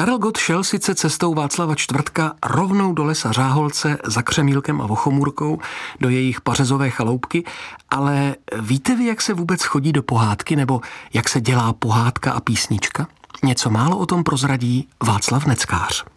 Karel Gott šel sice cestou Václava Čtvrtka rovnou do lesa Řáholce za Křemílkem a Vochomůrkou do jejich pařezové chaloupky, ale víte vy, jak se vůbec chodí do pohádky nebo jak se dělá pohádka a písnička? Něco málo o tom prozradí Václav Neckář.